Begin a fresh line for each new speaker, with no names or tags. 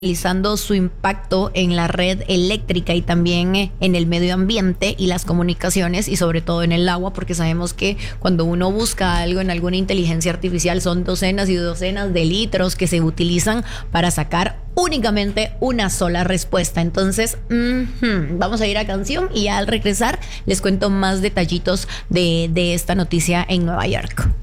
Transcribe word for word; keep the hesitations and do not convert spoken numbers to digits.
analizando su impacto en la red eléctrica y también eh, en el medio ambiente y las comunicaciones y sobre todo en el agua, porque sabemos que cuando uno busca algo en alguna inteligencia artificial son docenas y docenas de litros que se utilizan para sacar únicamente una sola respuesta. Entonces, uh-huh, vamos a ir a canción y al regresar les cuento más detallitos de, de esta noticia en Nueva York.